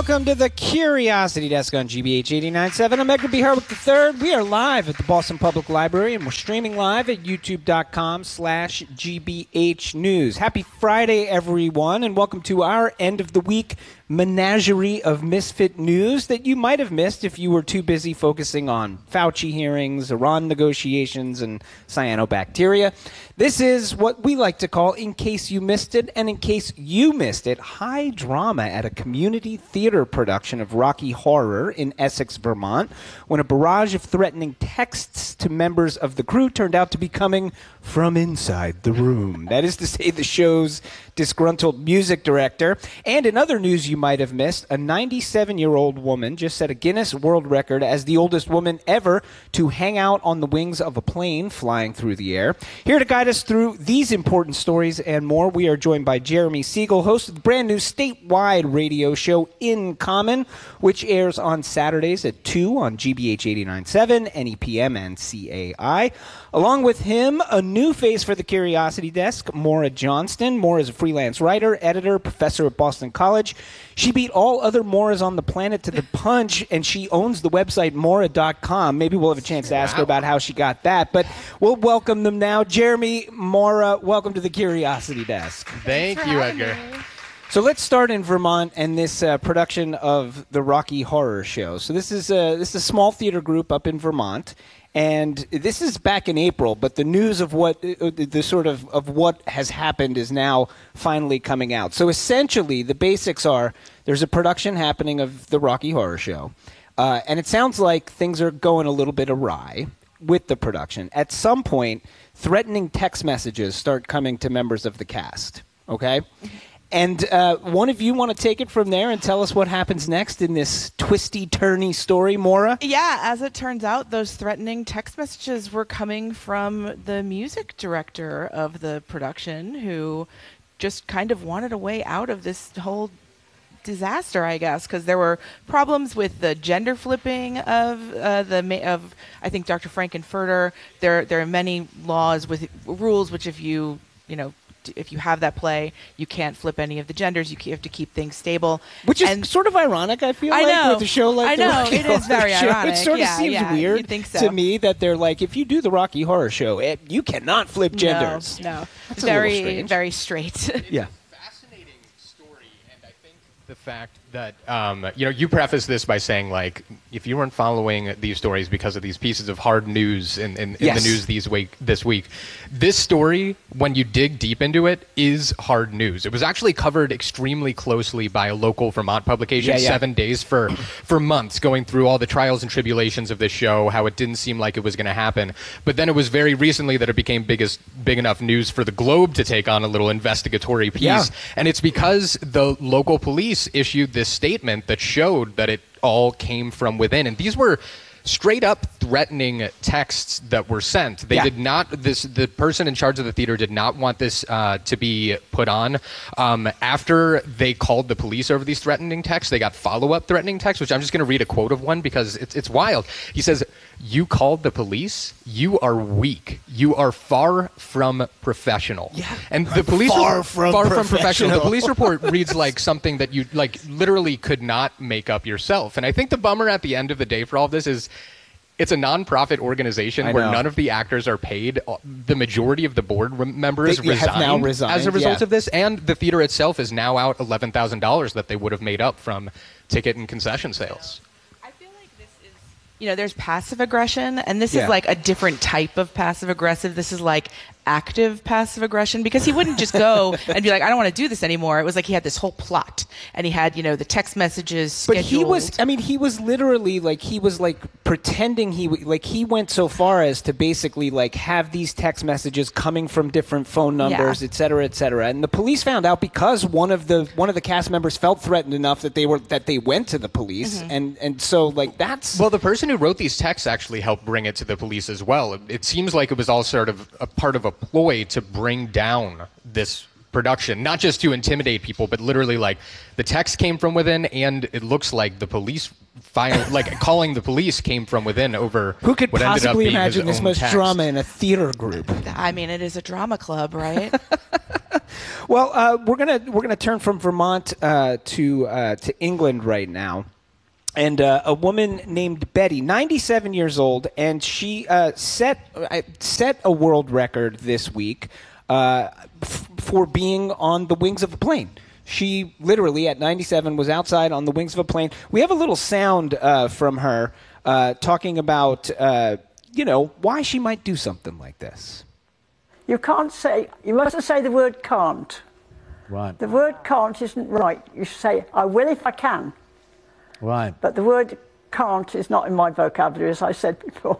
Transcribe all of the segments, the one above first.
welcome to the Curiosity Desk on GBH 89.7. I'm Edgar B. Harwick III. We are live at the Boston Public Library, and we're streaming live at youtube.com/GBH News. Happy Friday, everyone, and welcome to our end of the week menagerie of misfit news that you might have missed if you were too busy focusing on Fauci hearings, Iran negotiations, and cyanobacteria. This is what we like to call, in case you missed it, and in case you missed it, high drama at a community theater production of Rocky Horror in Essex, Vermont, when a barrage of threatening texts to members of the crew turned out to be coming from inside the room. That is to say, the show's disgruntled music director. And in other news you might have missed, a 97-year-old woman just set a Guinness World Record as the oldest woman ever to hang out on the wings of a plane flying through the air. Here to guide us through these important stories and more, we are joined by Jeremy Siegel, host of the brand new statewide radio show In Common, which airs on Saturdays at 2 on GBH 89.7, NEPM, and CAI. Along with him, a new face for the Curiosity Desk, Maura Johnston. Maura is a freelance writer, editor, professor at Boston College. She beat all other Mauras on the planet to the punch, and she owns the website Maura.com. Maybe we'll have a chance to ask her about how she got that, but we'll welcome them now. Jeremy, Maura, welcome to the Curiosity Desk. Thank you, Edgar. So let's start in Vermont and this production of the Rocky Horror Show. So this is a small theater group up in Vermont. And this is back in April, but the news of what what has happened is now finally coming out. So essentially, the basics are there's a production happening of the Rocky Horror Show, and it sounds like things are going a little bit awry with the production. At some point, threatening text messages start coming to members of the cast. Okay. And one of you want to take it from there and tell us what happens next in this twisty-turny story, Maura? Yeah, as it turns out, those threatening text messages were coming from the music director of the production, who just kind of wanted a way out of this whole disaster, I guess, because there were problems with the gender flipping of I think Dr. Frankenfurter. There are many laws with rules which if you have that play, you can't flip any of the genders. You have to keep things stable. Which is sort of ironic, I feel with a show like the Rocky Horror Show. It is very ironic. It sort of seems weird You'd think so. to me that they're like, if you do the Rocky Horror Show, you cannot flip genders. No. That's very, very straight. Yeah. Fascinating story, and I think the fact that you preface this by saying, like, if you weren't following these stories because of these pieces of hard news in the news this week, this story, when you dig deep into it, is hard news. It was actually covered extremely closely by a local Vermont publication, 7 days for months, going through all the trials and tribulations of this show, how it didn't seem like it was going to happen. But then it was very recently that it became big enough news for the Globe to take on a little investigatory piece. Yeah. And it's because the local police issued this statement that showed that it all came from within. And these were straight up threatening texts that were sent. They did not, the person in charge of the theater did not want this to be put on. After they called the police over these threatening texts, they got follow-up threatening texts, which I'm just going to read a quote of one because it's wild. He says, "You called the police? You are weak. You are far from professional." Yeah. And the police far from professional. The police report reads like something that you literally could not make up yourself. And I think the bummer at the end of the day for all of this is it's a nonprofit organization where none of the actors are paid. The majority of the board members have now resigned as a result of this, and the theater itself is now out $11,000 that they would have made up from ticket and concession sales. I feel like this is, there's passive aggression, and this is like a different type of passive aggressive. This is like active passive aggression, because he wouldn't just go and be like, I don't want to do this anymore. It was like he had this whole plot, and he had, the text messages scheduled. But he was literally pretending he went so far as to basically have these text messages coming from different phone numbers, et cetera, et cetera. And the police found out because one of the cast members felt threatened enough that they went to the police. And so that's... Well, the person who wrote these texts actually helped bring it to the police as well. It seems like it was all sort of a part of a ploy to bring down this production, not just to intimidate people, but literally like the text came from within, and it looks like the police calling the police came from within over who could what ended up possibly being imagine his this own much text. drama in a theater group. I mean, it is a drama club, right? Well, we're gonna turn from Vermont to England right now. And a woman named Betty, 97 years old, and she set a world record this week for being on the wings of a plane. She literally, at 97, was outside on the wings of a plane. We have a little sound from her talking about, why she might do something like this. You mustn't say the word can't. Right. The word can't isn't right. You should say, I will if I can. Right. But the word can't is not in my vocabulary, as I said before.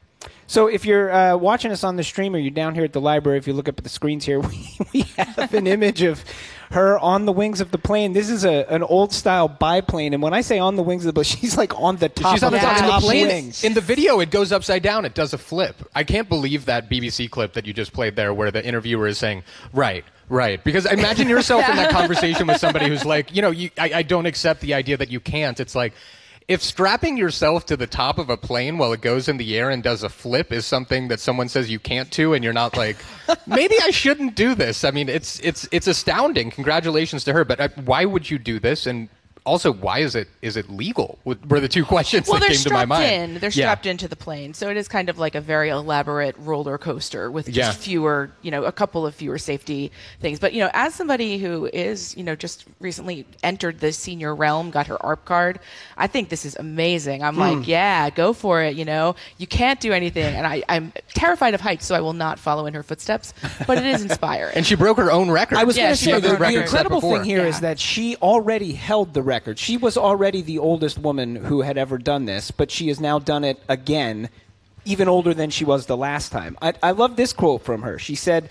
So if you're watching us on the stream or you're down here at the library, if you look up at the screens here, we have an image of her on the wings of the plane. This is an old-style biplane, and when I say on the wings of the plane, she's like on the top She's on of the the top top plane. wings. In the video, it goes upside down. It does a flip. I can't believe that BBC clip that you just played there where the interviewer is saying, right. Because imagine yourself in that conversation with somebody who's like, I don't accept the idea that you can't. It's like, if strapping yourself to the top of a plane while it goes in the air and does a flip is something that someone says you can't do, and you're not like, maybe I shouldn't do this. I mean, it's astounding. Congratulations to her. But why would you do this? And also, why is it legal? Were the two questions that came to my mind. They're strapped into the plane. So it is kind of like a very elaborate roller coaster with just fewer, a couple of fewer safety things. But, as somebody who is, just recently entered the senior realm, got her ARP card, I think this is amazing. I'm like, yeah, go for it. You can't do anything. And I'm terrified of heights, so I will not follow in her footsteps. But it is inspiring. And she broke her own record. I was going to say, the record incredible set before. thing here is that she already held the record. She was already the oldest woman who had ever done this, but she has now done it again, even older than she was the last time. I love this quote from her. She said,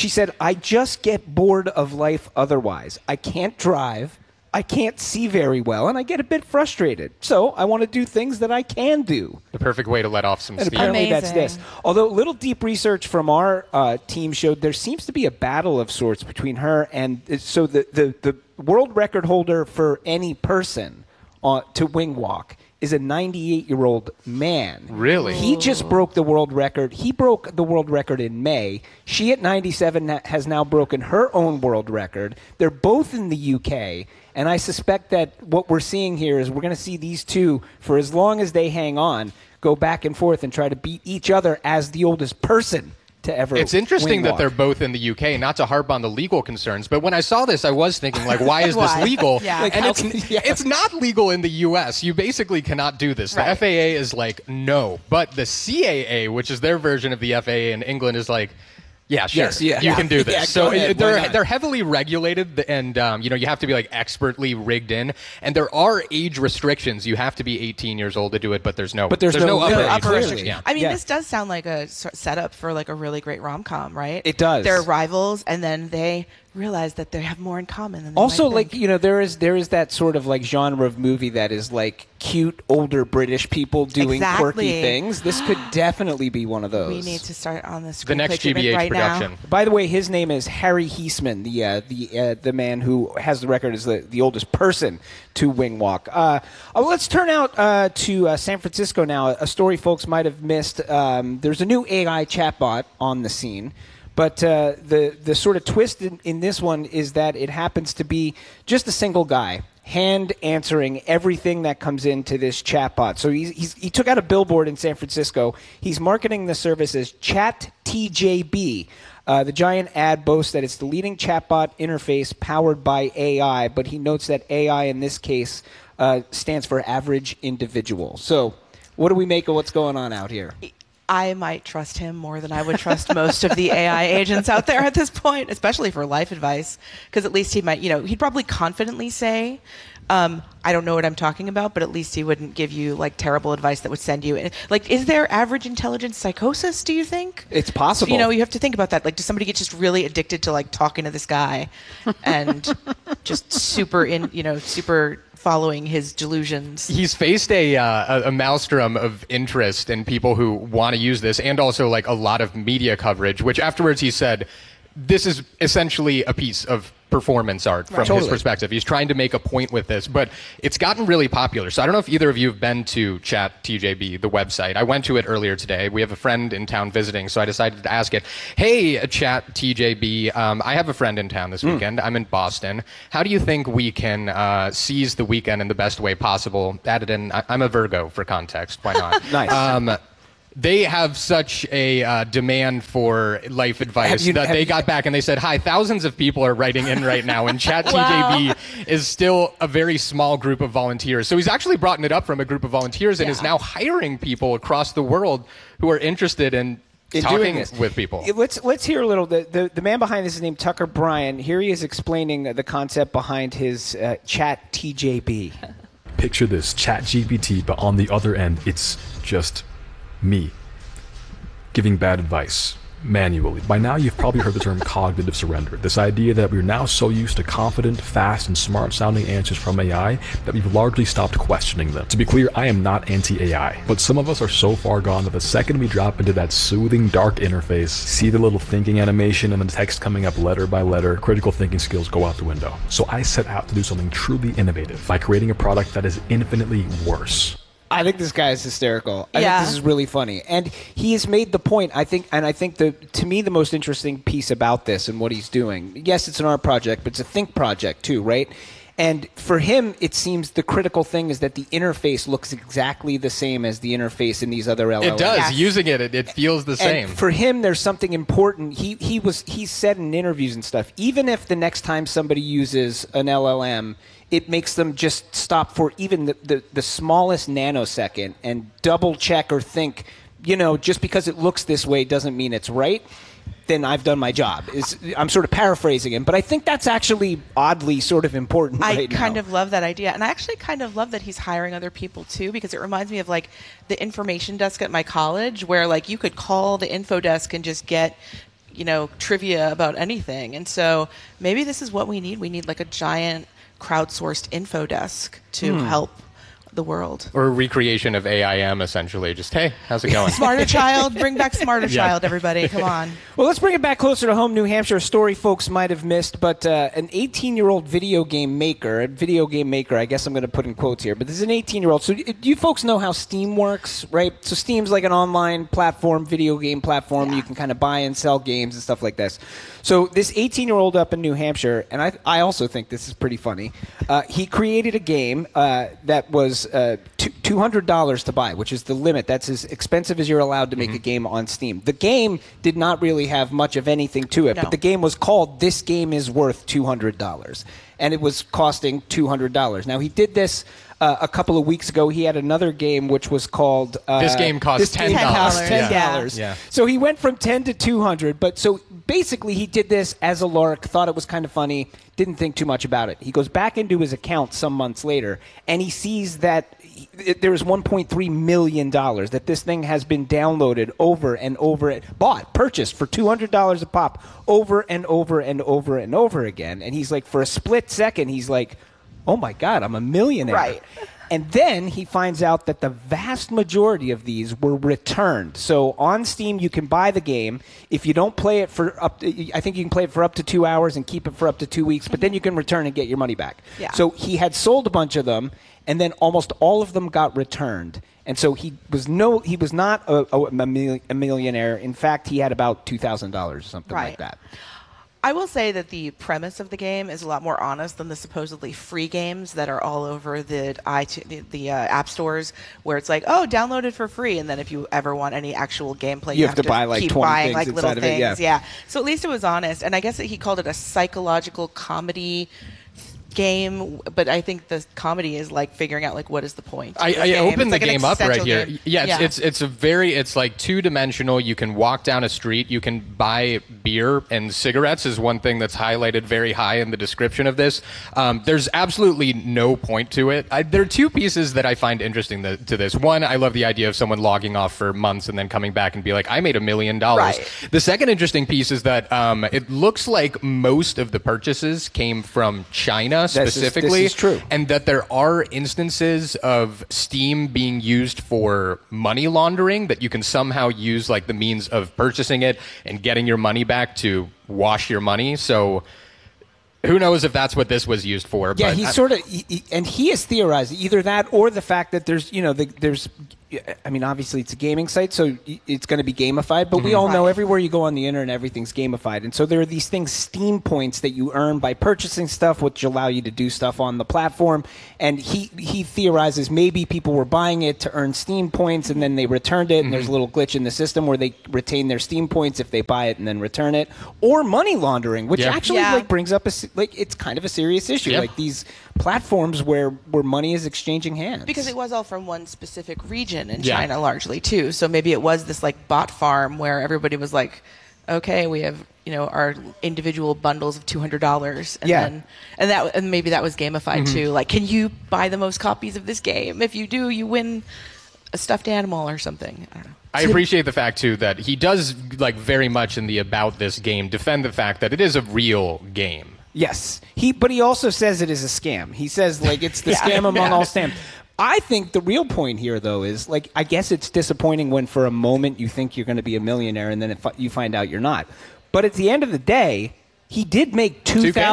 I just get bored of life otherwise. I can't drive. I can't see very well, and I get a bit frustrated. So I want to do things that I can do. The perfect way to let off some And steam. apparently Amazing. that's this. Although a little deep research from our team showed there seems to be a battle of sorts between her and so the world record holder for any person to wing walk is a 98-year-old man. Really? He just broke the world record. He broke the world record in May. She at 97 has now broken her own world record. They're both in the UK. And I suspect that what we're seeing here is we're going to see these two, for as long as they hang on, go back and forth and try to beat each other as the oldest person to ever It's interesting wing that walk. they're both in the UK, not to harp on the legal concerns, but when I saw this, I was thinking, like, why is this legal? Yeah. Like, And how it's not legal in the US. You basically cannot do this. The Right. FAA is like, no. But the CAA, which is their version of the FAA in England, is like, yeah, sure, Yes, yeah. you can do this. Yeah, so go ahead, why not? they're heavily regulated, and you have to be like expertly rigged in, and there are age restrictions. You have to be 18 years old to do it, but there's no no upper age upper restriction. Yeah. I mean, Yeah. this does sound like a setup for like a really great rom-com, right? It does. They're rivals, and then they realize that they have more in common than they Also, might like, think. there is that sort of like genre of movie that is like cute older British people doing quirky Exactly. things. This could definitely be one of those. We need to start on this. The next GBH right production. now. By the way, his name is Harry Heisman, the man who has the record as the oldest person to wing walk. Let's turn out to San Francisco now. A story folks might have missed. There's a new AI chatbot on the scene. But the sort of twist in this one is that it happens to be just a single guy, hand answering everything that comes into this chatbot. So he took out a billboard in San Francisco. He's marketing the service as ChatTJB. The giant ad boasts that it's the leading chatbot interface powered by AI, but he notes that AI in this case stands for average individual. So what do we make of what's going on out here? I might trust him more than I would trust most of the AI agents out there at this point, especially for life advice, because at least he might, he'd probably confidently say, I don't know what I'm talking about, but at least he wouldn't give you like terrible advice that would send you. Like, is there average intelligence psychosis, do you think? It's possible. You have to think about that. Like, does somebody get just really addicted to like talking to this guy and just super following his delusions? He's faced a maelstrom of interest in people who want to use this, and also like a lot of media coverage, which afterwards he said, this is essentially a piece of performance art from his perspective. He's trying to make a point with this, but it's gotten really popular. So I don't know if either of you have been to ChatTJB, the website. I went to it earlier today. We have a friend in town visiting, so I decided to ask it, hey, ChatTJB, I have a friend in town this weekend. I'm in Boston. How do you think we can seize the weekend in the best way possible? Added in, I'm a Virgo, for context. Why not? Nice. They have such a demand for life advice that they got back and they said, hi, thousands of people are writing in right now, and ChatTJB is still a very small group of volunteers. So he's actually brought it up from a group of volunteers and is now hiring people across the world who are interested in talking with people. Let's hear a little. The man behind this is named Tucker Bryan. Here he is explaining the concept behind his ChatTJB. Picture this, ChatGPT, but on the other end, it's just me giving bad advice manually. By now you've probably heard the term cognitive surrender. This idea that we're now so used to confident, fast, and smart sounding answers from AI that we've largely stopped questioning them. To be clear, I am not anti-AI, but some of us are so far gone that the second we drop into that soothing, dark interface, see the little thinking animation and the text coming up letter by letter, critical thinking skills go out the window. So I set out to do something truly innovative by creating a product that is infinitely worse. I think this guy is hysterical. I think this is really funny. And he has made the point, I think to me the most interesting piece about this and what he's doing, yes, it's an art project, but it's a think project too, right? And for him, it seems the critical thing is that the interface looks exactly the same as the interface in these other LLMs. It does. Yes. Using it feels the same. And for him, there's something important. He said in interviews and stuff, even if the next time somebody uses an LLM, it makes them just stop for even the smallest nanosecond and double check or think, just because it looks this way doesn't mean it's right, then I've done my job. I'm sort of paraphrasing him, but I think that's actually oddly sort of important right now. I kind of love that idea. And I actually kind of love that he's hiring other people too, because it reminds me of like the information desk at my college where like you could call the info desk and just get trivia about anything. And so maybe this is what we need. We need like a giant crowdsourced info desk to help the world. Or a recreation of AIM, essentially. Just, hey, how's it going? Smarter Child. Bring back Smarter Child, everybody. Come on. Well, let's bring it back closer to home, New Hampshire. A story folks might have missed, but an 18-year-old video game maker, I guess I'm going to put in quotes here, but this is an 18-year-old. So do you folks know how Steam works, right? So Steam's like an online platform, video game platform. Yeah. You can kind of buy and sell games and stuff like this. So this 18-year-old up in New Hampshire, and I also think this is pretty funny, he created a game that was $200 to buy, which is the limit. That's as expensive as you're allowed to make a game on Steam. The game did not really have much of anything to it, but the game was called This Game is Worth $200, and it was costing $200. Now, he did this a couple of weeks ago. He had another game which was called This Game Costs $10. $10. Yeah. So he went from 10 to 200, but so basically he did this as a lark, thought it was kind of funny, didn't think too much about it. He goes back into his account some months later, and he sees that there is $1.3 million, that this thing has been downloaded over and over, purchased for $200 a pop over and over and over and over again. And he's like, for a split second, he's like, oh my God, I'm a millionaire. Right. And then he finds out that the vast majority of these were returned. So on Steam, you can buy the game. If you don't play it for I think you can play it for up to 2 hours and keep it for up to 2 weeks, but then you can return and get your money back. Yeah. So he had sold a bunch of them, and then almost all of them got returned. And so he was not a millionaire. In fact, he had about $2,000 or something like that. I will say that the premise of the game is a lot more honest than the supposedly free games that are all over the app stores, where it's like, oh, download it for free, and then if you ever want any actual gameplay, you have to buy like 20 buying like little things. Yeah. So at least it was honest, and I guess that he called it a psychological comedy game, but I think the comedy is like figuring out like what is the point. I opened the game up right here. Yeah, it's like two-dimensional. You can walk down a street. You can buy beer and cigarettes is one thing that's highlighted very high in the description of this. There's absolutely no point to it. There are two pieces that I find interesting to this. One, I love the idea of someone logging off for months and then coming back and be like, I made $1 million. Right. The second interesting piece is that it looks like most of the purchases came from China. China specifically. This is true. And that there are instances of Steam being used for money laundering, that you can somehow use like the means of purchasing it and getting your money back to wash your money. So who knows if that's what this was used for. Yeah, but he sort of, and he has theorized either that or the fact that there's, I mean, obviously it's a gaming site, so it's going to be gamified, but we all know everywhere you go on the internet, everything's gamified. And so there are these things, Steam points, that you earn by purchasing stuff, which allow you to do stuff on the platform. And he theorizes maybe people were buying it to earn Steam points, and then they returned it, and there's a little glitch in the system where they retain their Steam points if they buy it and then return it. Or money laundering, which actually like brings up it's kind of a serious issue. Like these platforms where money is exchanging hands. Because it was all from one specific region in China largely too. So maybe it was this like bot farm where everybody was like, okay, we have, our individual bundles of $200 and maybe that was gamified too. Like, can you buy the most copies of this game? If you do, you win a stuffed animal or something. I don't know. I appreciate the fact, too, that he does, like, very much in the about this game, defend the fact that it is a real game. Yes. But he also says it is a scam. He says, like, it's the scam among all scams. I think the real point here, though, is, like, I guess it's disappointing when for a moment you think you're going to be a millionaire and then you find out you're not. But at the end of the day, he did make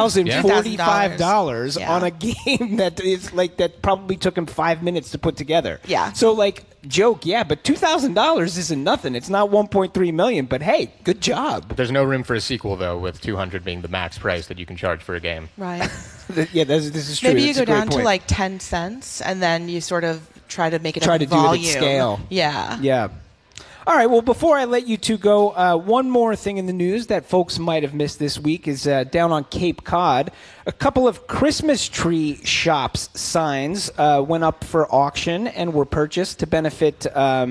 $2,045 on a game that probably took him 5 minutes to put together. Yeah. So, like, joke, but $2,000 isn't nothing. It's not $1.3 million, but hey, good job. There's no room for a sequel, though, with $200 being the max price that you can charge for a game. Right. This is true. Maybe you go down to like 10 cents, and then you sort of try to make it try to volume. Do it at scale. Yeah. Yeah. All right, well, before I let you two go, one more thing in the news that folks might have missed this week is down on Cape Cod, a couple of Christmas tree shops signs went up for auction and were purchased to benefit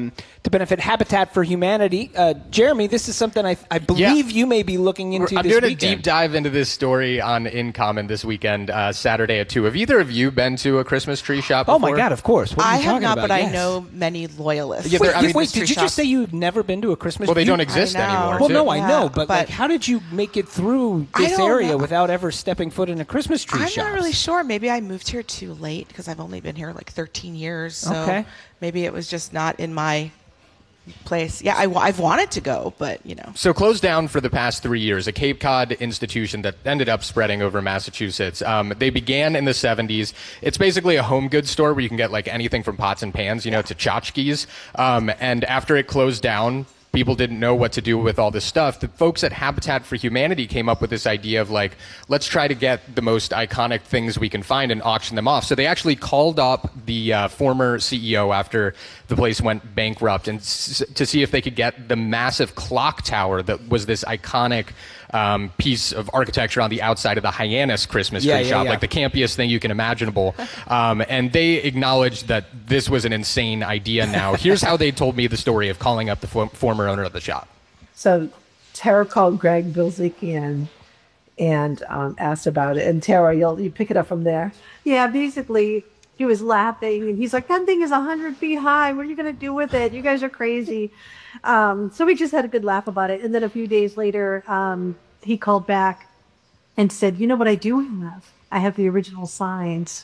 Habitat for Humanity. Jeremy, this is something I believe you may be looking into I'm this doing weekend. a deep dive into this story on In Common this weekend, Saturday at 2. Have either of you been to a Christmas tree shop before? Oh, my God, of course. What are you talking have not, about? but I know many loyalists. Yeah, wait, did you just say you've never been to a Christmas tree? Well, they don't exist anymore. Well, too. no, I know, but like, how did you make it through this area without ever stepping foot in a Christmas tree shop? I'm not really sure. Maybe I moved here too late because I've only been here like 13 years. So maybe it was just not in my place. Yeah, I've wanted to go, but So closed down for the past 3 years, a Cape Cod institution that ended up spreading over Massachusetts. They began in the 70s. It's basically a home goods store where you can get like anything from pots and pans, to tchotchkes. And after it closed down, people didn't know what to do with all this stuff. The folks at Habitat for Humanity came up with this idea of like, let's try to get the most iconic things we can find and auction them off. So they actually called up the former CEO after the place went bankrupt and to see if they could get the massive clock tower that was this iconic piece of architecture on the outside of the Hyannis Christmas tree shop, like the campiest thing you can imaginable. And they acknowledged that this was an insane idea now. Here's how they told me the story of calling up the former owner of the shop. So Tara called Greg Bilzikian and asked about it. And Tara, you pick it up from there. Yeah, basically, he was laughing. And he's like, that thing is 100 feet high. What are you going to do with it? You guys are crazy. So we just had a good laugh about it. And then a few days later, he called back and said, you know what I do have? I have the original signs.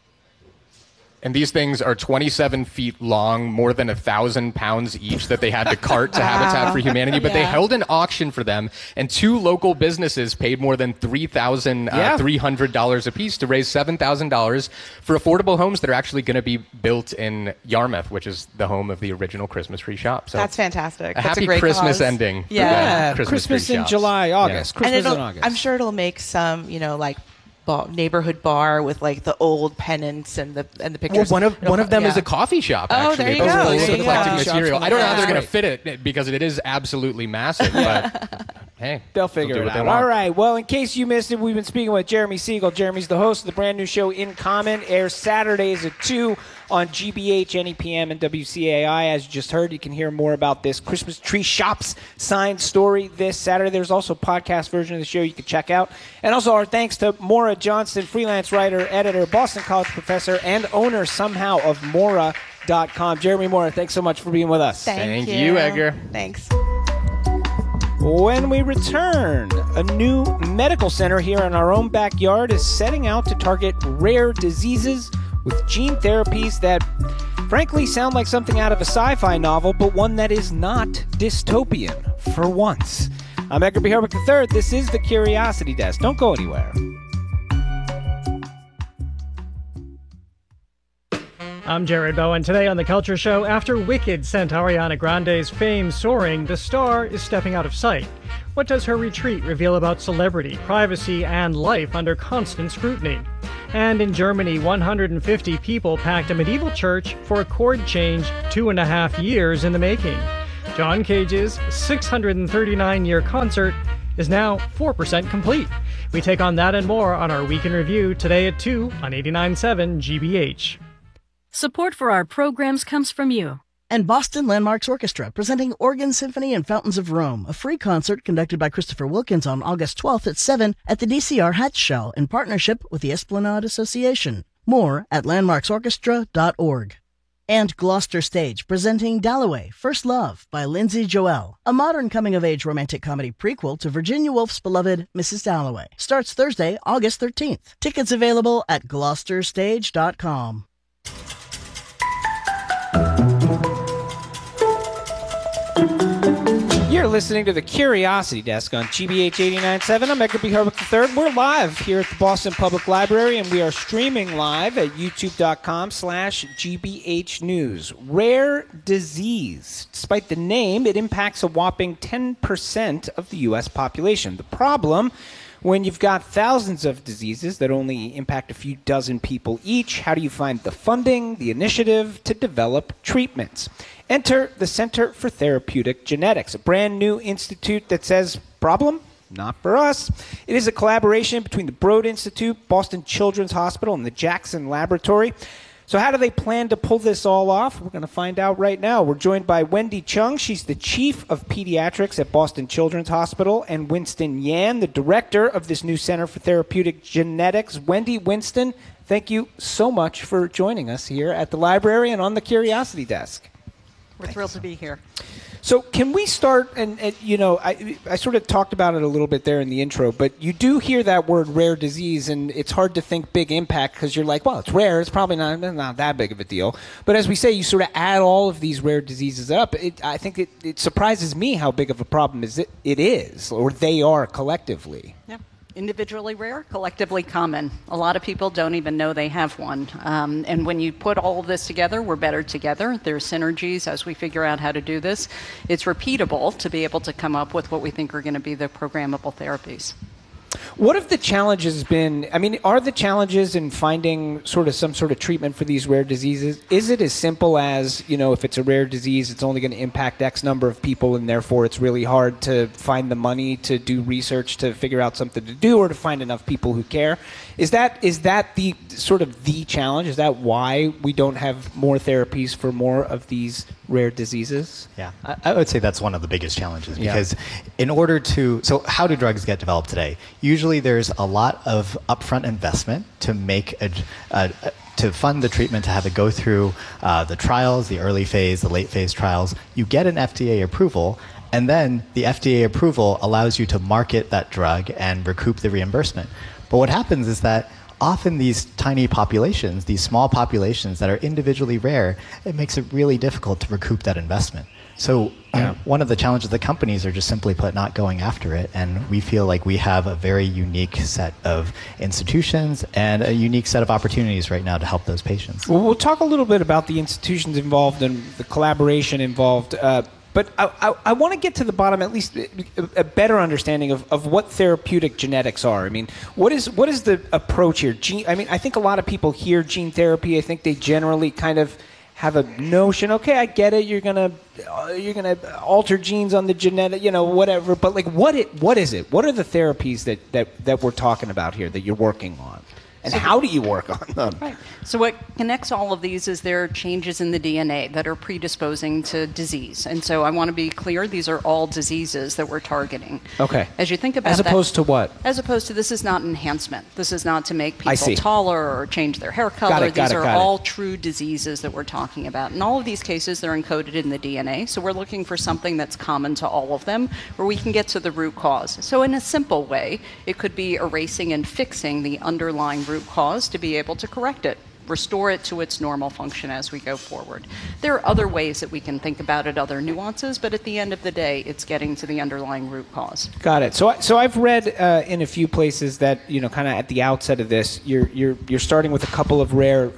And these things are 27 feet long, more than 1,000 pounds each that they had to cart to Habitat for Humanity. But they held an auction for them, and 2 local businesses paid more than $3,300 apiece to raise $7,000 for affordable homes that are actually going to be built in Yarmouth, which is the home of the original Christmas tree shop. So that's fantastic. That's a great Christmas cause. ending. Yeah, for Christmas in July, August. Christmas in August. I'm sure it'll make some, like neighborhood bar with like the old pennants and the pictures. Well, one of them is a coffee shop. Actually, there you go. Full of eclectic go. material. I don't know how they're going to fit it because it is absolutely massive. But hey, they'll figure it out. All right. Well, in case you missed it, we've been speaking with Jeremy Siegel. Jeremy's the host of the brand new show In Common. Airs Saturdays at 2 on GBH, NEPM, and WCAI. As you just heard, you can hear more about this Christmas tree shops signed story this Saturday. There's also a podcast version of the show you can check out. And also our thanks to Maura Johnston, freelance writer, editor, Boston College professor, and owner somehow of Maura.com. Jeremy Maura, thanks so much for being with us. Thank you, Edgar. Thanks. When we return, a new medical center here in our own backyard is setting out to target rare diseases with gene therapies that frankly sound like something out of a sci-fi novel, but one that is not dystopian for once. I'm Edgar B. Herwick III. This is the Curiosity Desk. Don't go anywhere. I'm Jared Bowen. Today on The Culture Show, after Wicked sent Ariana Grande's fame soaring, the star is stepping out of sight. What does her retreat reveal about celebrity, privacy, and life under constant scrutiny? And in Germany, 150 people packed a medieval church for a chord change 2.5 years in the making. John Cage's 639-year concert is now 4% complete. We take on that and more on our Week in Review today at 2 on 89.7 GBH. Support for our programs comes from you. And Boston Landmarks Orchestra, presenting Organ Symphony and Fountains of Rome, a free concert conducted by Christopher Wilkins on August 12th at 7 at the DCR Hatch Shell in partnership with the Esplanade Association. More at landmarksorchestra.org. And Gloucester Stage, presenting Dalloway, First Love by Lindsay Joel, a modern coming-of-age romantic comedy prequel to Virginia Woolf's beloved Mrs. Dalloway. Starts Thursday, August 13th. Tickets available at gloucesterstage.com. You're listening to the Curiosity Desk on GBH 89.7. I'm Edgar B. Herwick III. We're live here at the Boston Public Library, and we are streaming live at youtube.com/GBH News. Rare disease. Despite the name, it impacts a whopping 10% of the U.S. population. The problem, when you've got thousands of diseases that only impact a few dozen people each, how do you find the funding, the initiative to develop treatments? Enter the Center for Therapeutic Genetics, a brand new institute that says, problem? Not for us. It is a collaboration between the Broad Institute, Boston Children's Hospital, and the Jackson Laboratory. So how do they plan to pull this all off? We're going to find out right now. We're joined by Wendy Chung. She's the Chief of Pediatrics at Boston Children's Hospital, and Winston Yan, the Director of this new Center for Therapeutic Genetics. Wendy, Winston, thank you so much for joining us here at the library and on the Curiosity Desk. We're thrilled to be here. So can we start, and you know, I sort of talked about it a little bit there in the intro, but you do hear that word rare disease, and it's hard to think big impact because you're like, well, it's rare, it's probably not that big of a deal. But as we say, you sort of add all of these rare diseases up. I think it surprises me how big of a problem it is, or they are collectively. Yeah. Individually rare, collectively common. A lot of people don't even know they have one. And when you put all of this together, we're better together. There's synergies as we figure out how to do this. It's repeatable to be able to come up with what we think are going to be the programmable therapies. What have the challenges been? I mean, are the challenges in finding sort of some sort of treatment for these rare diseases, is it as simple as, you know, if it's a rare disease, it's only going to impact X number of people, and therefore it's really hard to find the money to do research to figure out something to do or to find enough people who care? Is that the sort of the challenge? Is that why we don't have more therapies for more of these rare diseases? Yeah, I would say that's one of the biggest challenges because in order to, so how do drugs get developed today? Usually there's a lot of upfront investment to make to fund the treatment, to have it go through the trials, the early phase, the late phase trials. You get an FDA approval, and then the FDA approval allows you to market that drug and recoup the reimbursement. But what happens is that often these tiny populations, these small populations that are individually rare, it makes it really difficult to recoup that investment. So one of the challenges of the companies are just simply put not going after it, and we feel like we have a very unique set of institutions and a unique set of opportunities right now to help those patients. Well, we'll talk a little bit about the institutions involved and the collaboration involved, but I want to get to the bottom, at least a better understanding of what therapeutic genetics are. I mean, what is the approach here? I think a lot of people hear gene therapy. I think they generally kind of have a notion. Okay, I get it. You're gonna alter genes on the genetic, whatever. But like, what is it? What are the therapies that we're talking about here that you're working on? And how do you work on them? Right. So what connects all of these is there are changes in the DNA that are predisposing to disease. And so I want to be clear, these are all diseases that we're targeting. Okay. As you think about As opposed to what? As opposed to this is not enhancement. This is not to make people taller or change their hair color. These are all true diseases that we're talking about. In all of these cases, they're encoded in the DNA. So we're looking for something that's common to all of them where we can get to the root cause. So in a simple way, it could be erasing and fixing the underlying root cause to be able to correct it, restore it to its normal function as we go forward. There are other ways that we can think about it, other nuances, but at the end of the day, it's getting to the underlying root cause. Got it. So I've read in a few places that, you know, kind of at the outset of this, you're starting with a couple of rare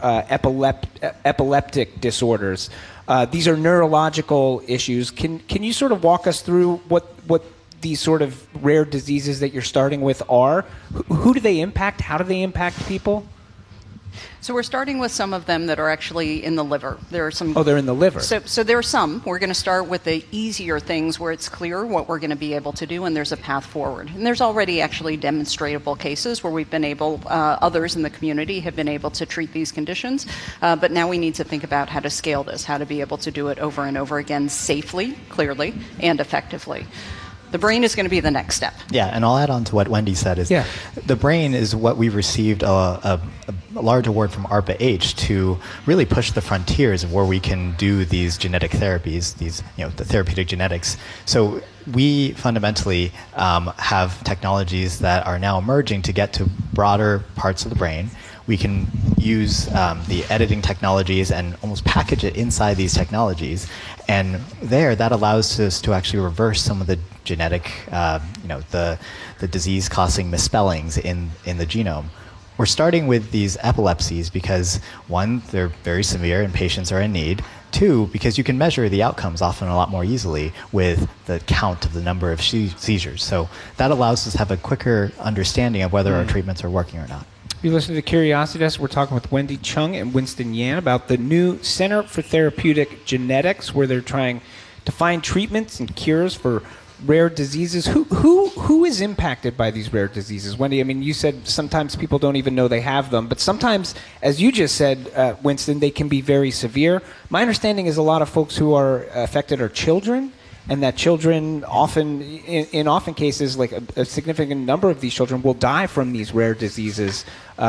epileptic disorders. These are neurological issues. Can you sort of walk us through what these sort of rare diseases that you're starting with are? Who do they impact? How do they impact people? So we're starting with some of them that are actually in the liver. There are some. Oh, they're in the liver. So there are some. We're going to start with the easier things where it's clear what we're going to be able to do, and there's a path forward. And there's already actually demonstrable cases where we've been able, others in the community have been able to treat these conditions. But now we need to think about how to scale this, how to be able to do it over and over again safely, clearly, and effectively. The brain is going to be the next step. Yeah, and I'll add on to what Wendy said. The brain is what we received a large award from ARPA-H to really push the frontiers of where we can do these genetic therapies, the therapeutic genetics. So we fundamentally have technologies that are now emerging to get to broader parts of the brain. We can use the editing technologies and almost package it inside these technologies. And that allows us to actually reverse some of the genetic, the disease-causing misspellings in the genome. We're starting with these epilepsies because, one, they're very severe and patients are in need. Two, because you can measure the outcomes often a lot more easily with the count of the number of seizures. So that allows us to have a quicker understanding of whether our treatments are working or not. You listen to Curiosity Desk. We're talking with Wendy Chung and Winston Yan about the new Center for Therapeutic Genetics, where they're trying to find treatments and cures for rare diseases. Who is impacted by these rare diseases? Wendy, I mean, you said sometimes people don't even know they have them, but sometimes, as you just said, Winston, they can be very severe. My understanding is a lot of folks who are affected are children, and that children often, in often cases, like a significant number of these children will die from these rare diseases,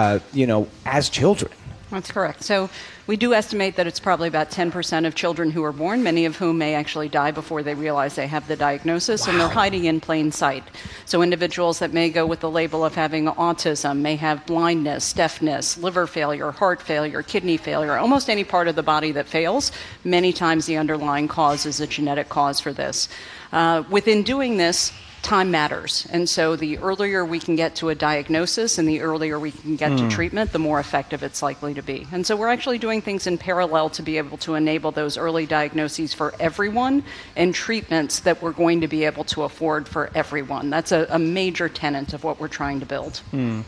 as children. That's correct. So we do estimate that it's probably about 10% of children who are born, many of whom may actually die before they realize they have the diagnosis, and they're hiding in plain sight. So individuals that may go with the label of having autism may have blindness, deafness, liver failure, heart failure, kidney failure, almost any part of the body that fails. Many times the underlying cause is a genetic cause for this. Within doing this, time matters. And so the earlier we can get to a diagnosis and the earlier we can get to treatment, the more effective it's likely to be. And so we're actually doing things in parallel to be able to enable those early diagnoses for everyone and treatments that we're going to be able to afford for everyone. That's a major tenet of what we're trying to build.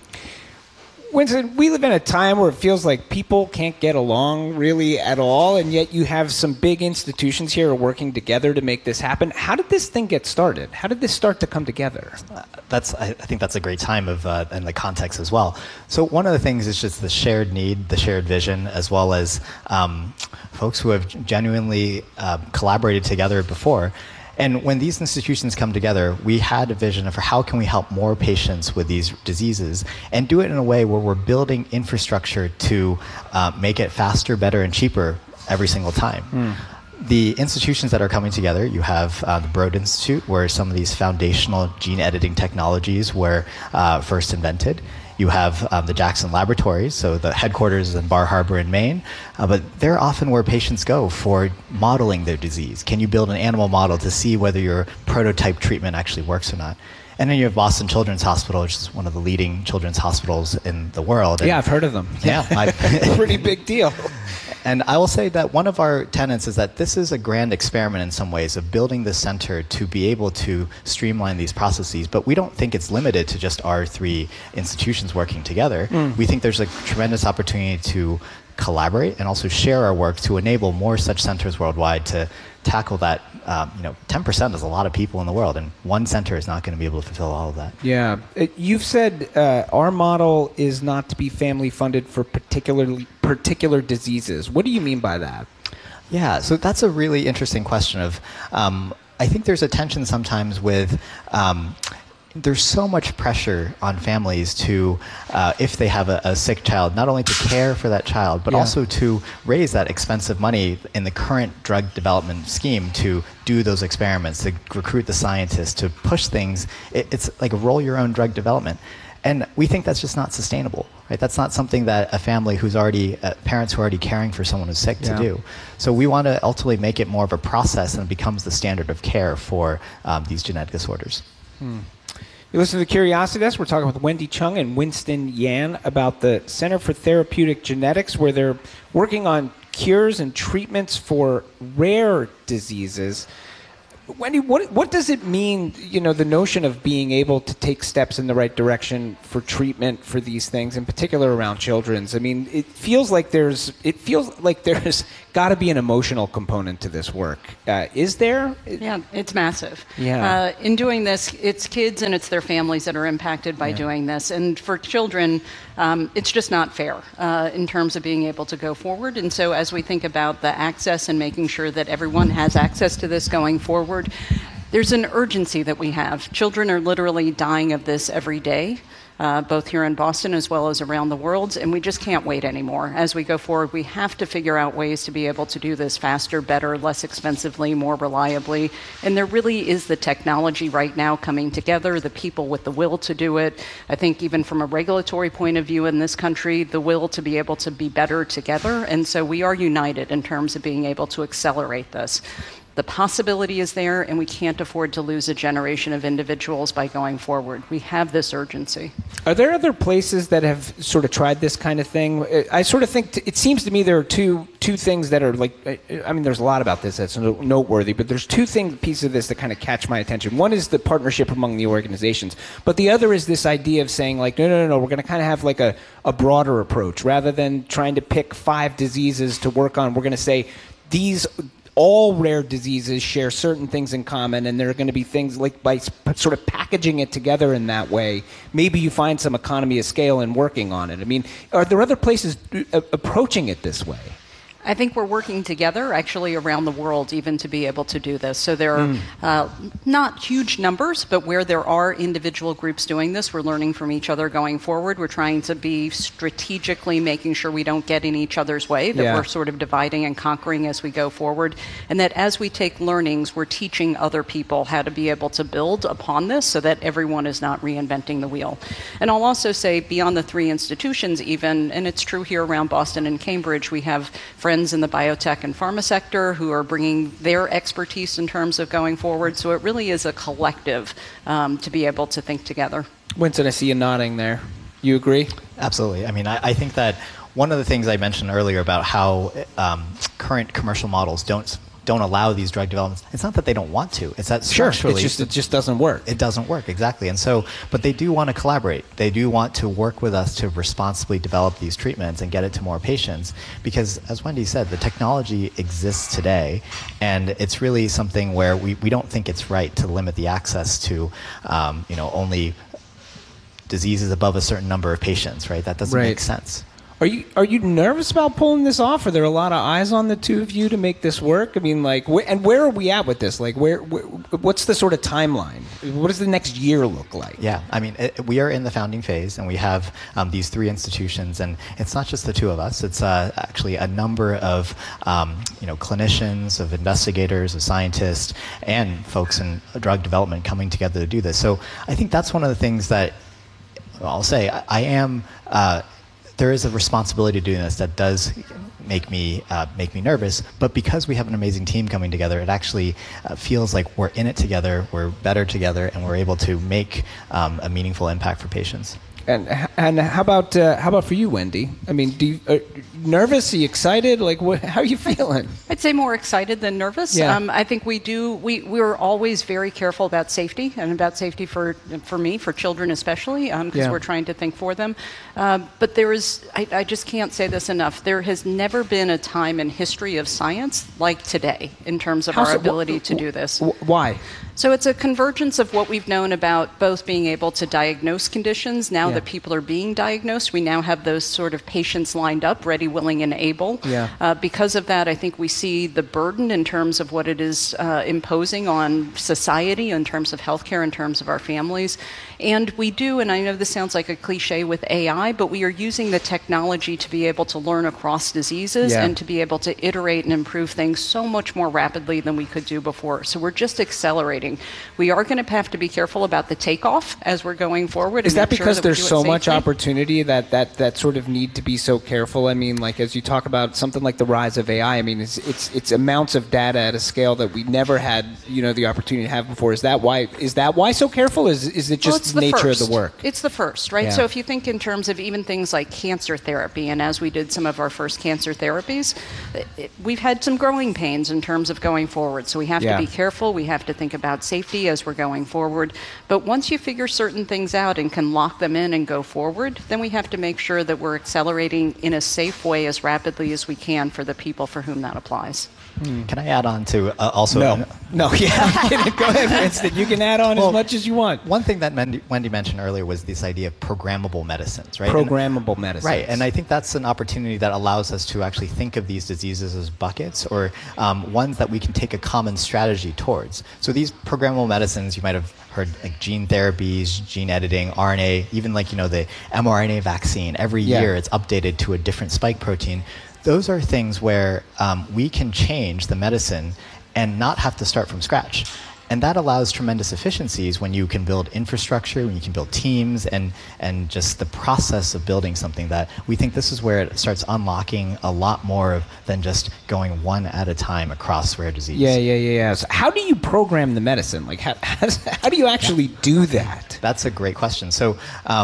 Winston, we live in a time where it feels like people can't get along really at all, and yet you have some big institutions here working together to make this happen. How did this thing get started? How did this start to come together? I think that's a great time and the context as well. So one of the things is just the shared need, the shared vision, as well as folks who have genuinely collaborated together before. And when these institutions come together, we had a vision for how can we help more patients with these diseases and do it in a way where we're building infrastructure to make it faster, better, and cheaper every single time. The institutions that are coming together, you have the Broad Institute, where some of these foundational gene editing technologies were first invented. You have the Jackson Laboratories, so the headquarters is in Bar Harbor in Maine, but they're often where patients go for modeling their disease. Can you build an animal model to see whether your prototype treatment actually works or not? And then you have Boston Children's Hospital, which is one of the leading children's hospitals in the world. Yeah, I've heard of them. Yeah. Pretty big deal. And I will say that one of our tenets is that this is a grand experiment in some ways of building the center to be able to streamline these processes. But we don't think it's limited to just our three institutions working together. We think there's a tremendous opportunity to collaborate and also share our work to enable more such centers worldwide to tackle that 10% is a lot of people in the world, and one center is not going to be able to fulfill all of that. Yeah. You've said our model is not to be family funded for particular diseases. What do you mean by that? Yeah, so that's a really interesting question of, I think there's a tension sometimes with, there's so much pressure on families to, if they have a sick child, not only to care for that child, but also to raise that expensive money in the current drug development scheme to do those experiments, to recruit the scientists, to push things. It's like roll your own drug development. And we think that's just not sustainable, right? That's not something that a family who's already, parents who are already caring for someone who's sick to do. So we want to ultimately make it more of a process, and it becomes the standard of care for these genetic disorders. You listen to the Curiosity Desk. We're talking with Wendy Chung and Winston Yan about the Center for Therapeutic Genetics, where they're working on cures and treatments for rare diseases. Wendy, what does it mean, the notion of being able to take steps in the right direction for treatment for these things, in particular around children's? I mean, it feels like there's got to be an emotional component to this work. Is there? Yeah, it's massive. Yeah. In doing this, it's kids and it's their families that are impacted by doing this. And for children, it's just not fair in terms of being able to go forward. And so as we think about the access and making sure that everyone has access to this going forward, there's an urgency that we have. Children are literally dying of this every day. Both here in Boston as well as around the world, and we just can't wait anymore. As we go forward, we have to figure out ways to be able to do this faster, better, less expensively, more reliably, and there really is the technology right now coming together, the people with the will to do it. I think even from a regulatory point of view in this country, the will to be able to be better together, and so we are united in terms of being able to accelerate this. The possibility is there, and we can't afford to lose a generation of individuals by going forward. We have this urgency. Are there other places that have sort of tried this kind of thing? I sort of think it seems to me there are two things that are like, I mean, there's a lot about this that's noteworthy, but there's two pieces of this that kind of catch my attention. One is the partnership among the organizations, but the other is this idea of saying like, no, we're going to kind of have like a broader approach. Rather than trying to pick 5 diseases to work on, we're going to say all rare diseases share certain things in common, and there are going to be things like by sort of packaging it together in that way, maybe you find some economy of scale in working on it. I mean, are there other places approaching it this way? I think we're working together actually around the world even to be able to do this. So there are not huge numbers, but where there are individual groups doing this, we're learning from each other going forward. We're trying to be strategically making sure we don't get in each other's way, that we're sort of dividing and conquering as we go forward. And that as we take learnings, we're teaching other people how to be able to build upon this so that everyone is not reinventing the wheel. And I'll also say beyond the 3 institutions even, and it's true here around Boston and Cambridge, we have friends in the biotech and pharma sector who are bringing their expertise in terms of going forward. So it really is a collective to be able to think together. Winston, I see you nodding there. You agree? Absolutely. I mean, I think that one of the things I mentioned earlier about how current commercial models don't allow these drug developments. It's not that they don't want to. It's that structurally it just doesn't work. It doesn't work, exactly. And so, but they do want to collaborate. They do want to work with us to responsibly develop these treatments and get it to more patients. Because, as Wendy said, the technology exists today, and it's really something where we don't think it's right to limit the access to, only diseases above a certain number of patients. Right? That doesn't make sense. Are you nervous about pulling this off? Are there a lot of eyes on the two of you to make this work? I mean, like, and where are we at with this? Like, what's the sort of timeline? What does the next year look like? Yeah, I mean, we are in the founding phase, and we have these 3 institutions, and it's not just the 2 of us. It's actually a number of clinicians, of investigators, of scientists, and folks in drug development coming together to do this. So I think that's one of the things that I'll say. I am. There is a responsibility to doing this that does make me nervous, but because we have an amazing team coming together, it actually feels like we're in it together, we're better together, and we're able to make a meaningful impact for patients. And how about for you, Wendy? I mean, nervous? Are you excited? Like, how are you feeling? I'd say more excited than nervous. Yeah. I think we're always very careful about safety, and about safety for me, for children especially, because we're trying to think for them. But I just can't say this enough. There has never been a time in history of science like today in terms of our ability to do this. Why? So it's a convergence of what we've known about both being able to diagnose conditions. Now that people are being diagnosed, we now have those sort of patients lined up, ready, willing, and able. Yeah. Because of that, I think we see the burden in terms of what it is imposing on society, in terms of healthcare, in terms of our families. And we do, and I know this sounds like a cliche with AI, but we are using the technology to be able to learn across diseases and to be able to iterate and improve things so much more rapidly than we could do before. So we're just accelerating. We are going to have to be careful about the takeoff as we're going forward. Is that because there's so much opportunity that sort of need to be so careful? I mean, like as you talk about something like the rise of AI, I mean, it's amounts of data at a scale that we never had, the opportunity to have before. Is that why so careful? Is it just nature of the work? It's the first, right? Yeah. So if you think in terms of even things like cancer therapy, and as we did some of our first cancer therapies, we've had some growing pains in terms of going forward. So we have to be careful. We have to think about safety as we're going forward. But once you figure certain things out and can lock them in and go forward, then we have to make sure that we're accelerating in a safe way as rapidly as we can for the people for whom that applies. Can I add on to also? No, yeah. Go ahead, Winston. You can add on as much as you want. One thing that Wendy mentioned earlier was this idea of programmable medicines, right? Programmable medicines. Right, and I think that's an opportunity that allows us to actually think of these diseases as buckets or ones that we can take a common strategy towards. So these programmable medicines, you might have heard like gene therapies, gene editing, RNA, even like, the mRNA vaccine. Every year it's updated to a different spike protein. Those are things where we can change the medicine and not have to start from scratch. And that allows tremendous efficiencies when you can build infrastructure, when you can build teams, and just the process of building something that we think this is where it starts unlocking a lot more than just going one at a time across rare disease. Yeah. So how do you program the medicine? Like, how do you actually do that? That's a great question. So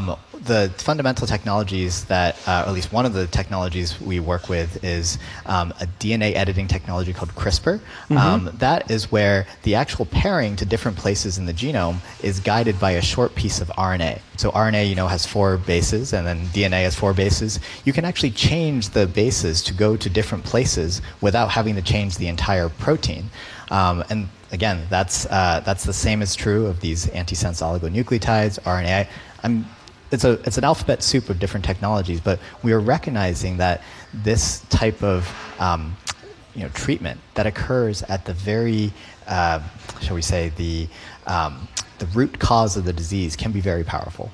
the fundamental technologies that, or at least one of the technologies we work with is a DNA editing technology called CRISPR. That is where the actual pairing to different places in the genome is guided by a short piece of RNA. So RNA, has 4 bases, and then DNA has 4 bases. You can actually change the bases to go to different places without having to change the entire protein. And again, that's the same is true of these antisense oligonucleotides, RNA. It's an alphabet soup of different technologies, but we are recognizing that this type of treatment that occurs at the very, shall we say, the root cause of the disease can be very powerful.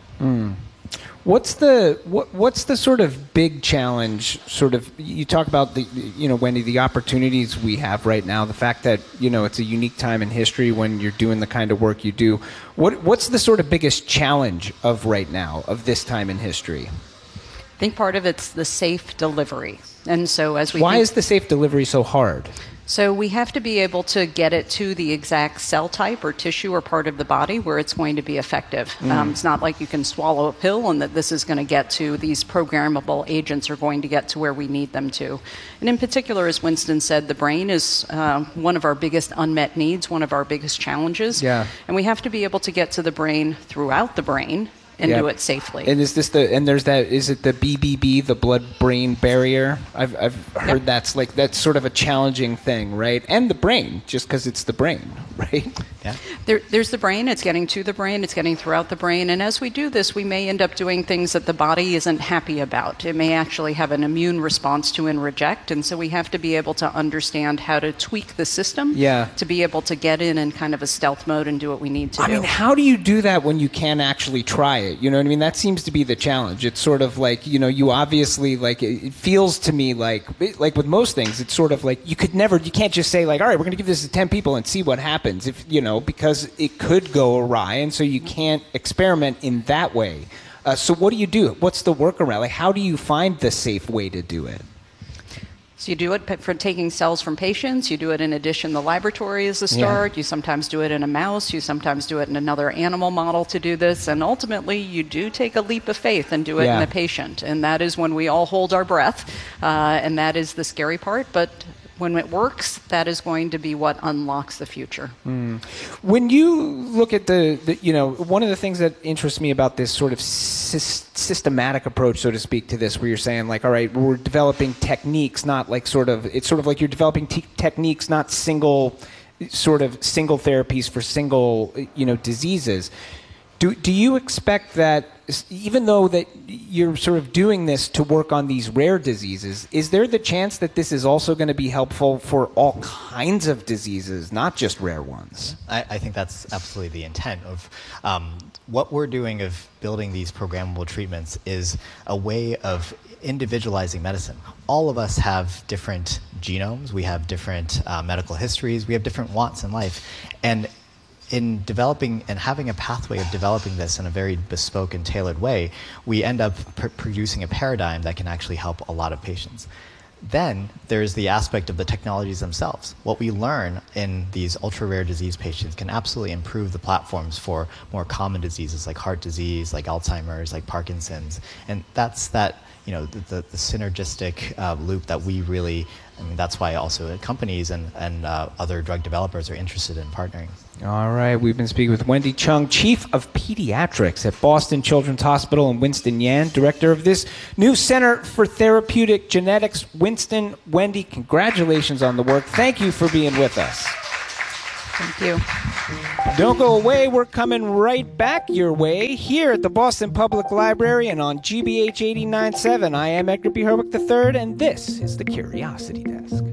What's the sort of big challenge? Sort of, you talk about the, Wendy, the opportunities we have right now. The fact that it's a unique time in history when you're doing the kind of work you do. What's the sort of biggest challenge of right now, of this time in history? I think part of it's the safe delivery, and so as we. Why is the safe delivery so hard? So we have to be able to get it to the exact cell type or tissue or part of the body where it's going to be effective. It's not like you can swallow a pill and that this is going to get to, these programmable agents are going to get to where we need them to. And in particular, as Winston said, the brain is one of our biggest unmet needs, one of our biggest challenges. Yeah. And we have to be able to get to the brain throughout the brain and do it safely. And is it the BBB, the blood-brain barrier? I've heard that's sort of a challenging thing, right? And the brain, just because it's the brain, right? Yeah. There's the brain, it's getting to the brain, it's getting throughout the brain, and as we do this, we may end up doing things that the body isn't happy about. It may actually have an immune response to and reject, and so we have to be able to understand how to tweak the system to be able to get in kind of a stealth mode and do what we need to do. I mean, how do you do that when you can't actually try it? You know what I mean? That seems to be the challenge. It's sort of like, you obviously, like, it feels to me like with most things, it's sort of like you can't just say, like, all right, we're going to give this to 10 people and see what happens, if because it could go awry, and so you can't experiment in that way. So what do you do? What's the workaround? Like, how do you find the safe way to do it? So you do it for taking cells from patients. You do it in addition. The laboratory is the start. You sometimes do it in a mouse. You sometimes do it in another animal model to do this. And ultimately, you do take a leap of faith and do it in a patient. And that is when we all hold our breath. And that is the scary part. But when it works, that is going to be what unlocks the future. When you look at the one of the things that interests me about this sort of systematic approach, so to speak, to this, where you're saying like, all right, we're developing techniques, not like it's sort of like you're developing techniques, not single therapies for single, diseases. Do you expect that, even though that you're sort of doing this to work on these rare diseases, is there the chance that this is also going to be helpful for all kinds of diseases, not just rare ones? I think that's absolutely the intent of what we're doing of building these programmable treatments is a way of individualizing medicine. All of us have different genomes. We have different medical histories. We have different wants in life. And in developing and having a pathway of developing this in a very bespoke and tailored way, we end up producing a paradigm that can actually help a lot of patients. Then there's the aspect of the technologies themselves. What we learn in these ultra-rare disease patients can absolutely improve the platforms for more common diseases like heart disease, like Alzheimer's, like Parkinson's. And that's the synergistic loop that we really, that's why also companies and other drug developers are interested in partnering. All right, we've been speaking with Wendy Chung, Chief of Pediatrics at Boston Children's Hospital, and Winston Yan, Director of this new Center for Therapeutic Genetics. Winston, Wendy, congratulations on the work. Thank you for being with us. Thank you. Don't go away. We're coming right back your way here at the Boston Public Library and on GBH 89.7. I am Edgar B. Herwick III, and this is the Curiosity Desk.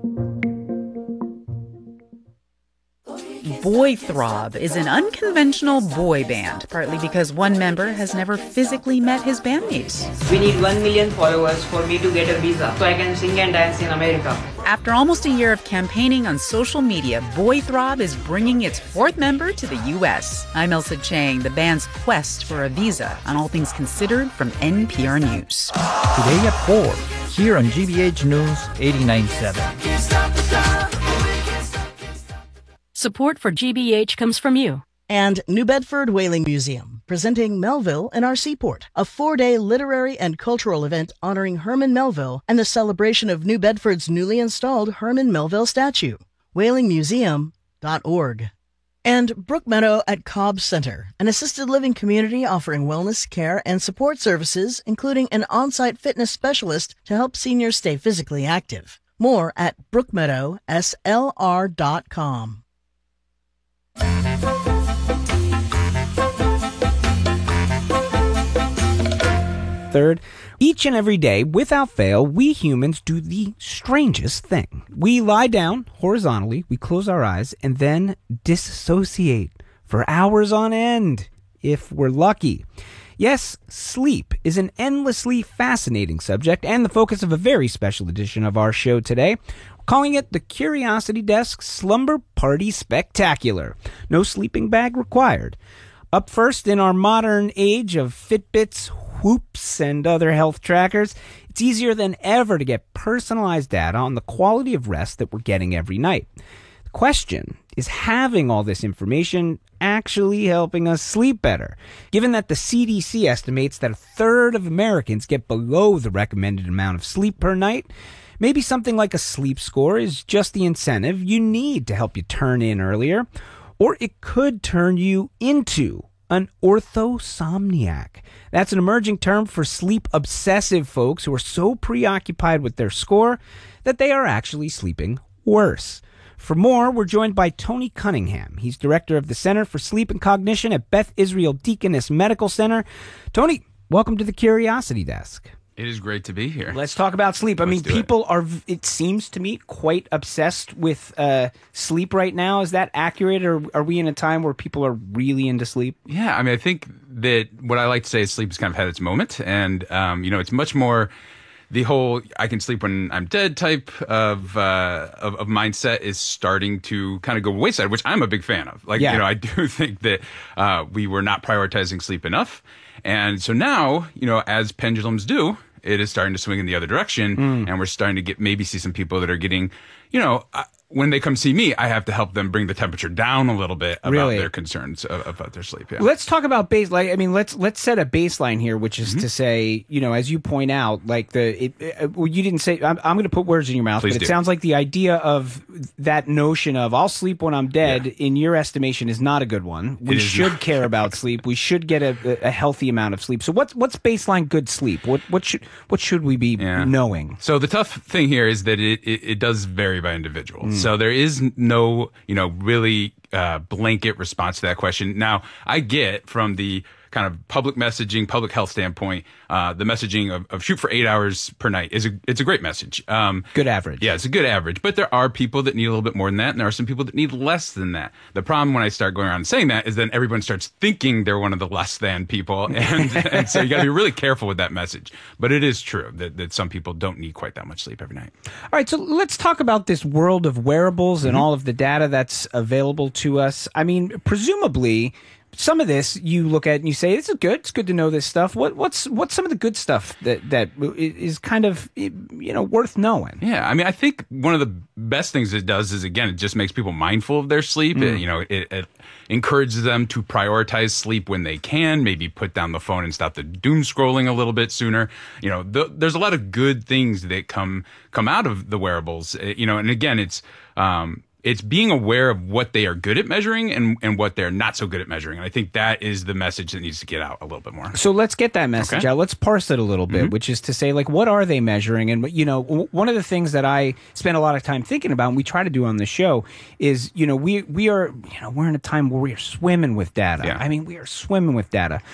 Boy Throb is an unconventional boy band, partly because one member has never physically met his bandmates. We need 1 million followers for me to get a visa, so I can sing and dance in America. After almost a year of campaigning on social media, Boy Throb is bringing its fourth member to the U.S. I'm Elsa Chang, the band's quest for a visa on All Things Considered from NPR News. Today at 4, here on GBH News 89.7. Support for GBH comes from you. And New Bedford Whaling Museum, presenting Melville and Our Seaport, a 4-day literary and cultural event honoring Herman Melville and the celebration of New Bedford's newly installed Herman Melville statue. whalingmuseum.org. And Brookmeadow at Cobb Center, an assisted living community offering wellness, care, and support services, including an on-site fitness specialist to help seniors stay physically active. More at brookmeadowslr.com. Third, each and every day, without fail, we humans do the strangest thing. We lie down horizontally, we close our eyes, and then dissociate for hours on end, if we're lucky. Yes, sleep is an endlessly fascinating subject and the focus of a very special edition of our show today. We're calling it the Curiosity Desk Slumber Party Spectacular. No sleeping bag required. Up first, in our modern age of Fitbits, Whoops, and other health trackers, it's easier than ever to get personalized data on the quality of rest that we're getting every night. The question is, having all this information actually helping us sleep better? Given that the CDC estimates that a third of Americans get below the recommended amount of sleep per night, maybe something like a sleep score is just the incentive you need to help you turn in earlier, or it could turn you into an orthosomniac. That's an emerging term for sleep-obsessive folks who are so preoccupied with their score that they are actually sleeping worse. For more, we're joined by Tony Cunningham. He's director of the Center for Sleep and Cognition at Beth Israel Deaconess Medical Center. Tony, welcome to the Curiosity Desk. It is great to be here. Let's talk about sleep. People are, it seems to me, quite obsessed with sleep right now. Is that accurate, or are we in a time where people are really into sleep? Yeah, I think that what I like to say is sleep has kind of had its moment, and it's much more the whole "I can sleep when I'm dead" type of mindset is starting to kind of go wayside, which I'm a big fan of. I do think that we were not prioritizing sleep enough. And so now, as pendulums do, It is starting to swing in the other direction, and we're starting to maybe see some people that are getting, when they come see me, I have to help them bring the temperature down a little bit about their concerns about their sleep. Yeah. Let's talk about baseline. I mean, let's set a baseline here, which is to say, as you point out, like you didn't say. I'm going to put words in your mouth, Please but do. It sounds like the idea of that notion of I'll sleep when I'm dead, in your estimation, is not a good one. We should care about sleep. We should get a healthy amount of sleep. So what's baseline good sleep? What should we be knowing? So the tough thing here is that it does vary by individual. So there is no, really blanket response to that question. Now, I get from the kind of public messaging, public health standpoint, the messaging of shoot for 8 hours per night it's a great message. Good average. Yeah, it's a good average. But there are people that need a little bit more than that, and there are some people that need less than that. The problem when I start going around saying that is then everyone starts thinking they're one of the less than people, and so you got to be really careful with that message. But it is true that some people don't need quite that much sleep every night. All right, so let's talk about this world of wearables and all of the data that's available to us. I mean, presumably, some of this you look at and you say, this is good. It's good to know this stuff. What's some of the good stuff that is kind of, worth knowing? Yeah, I mean, I think one of the best things it does is, again, it just makes people mindful of their sleep. It encourages them to prioritize sleep when they can, maybe put down the phone and stop the doom scrolling a little bit sooner. There's a lot of good things that come out of the wearables. And again, it's being aware of what they are good at measuring and what they're not so good at measuring. And I think that is the message that needs to get out a little bit more. So let's get that message out. Let's parse it a little bit, which is to say, like, what are they measuring? And, one of the things that I spend a lot of time thinking about, and we try to do on the show, is, we're in a time where we are swimming with data. Yeah. I mean, we are swimming with data.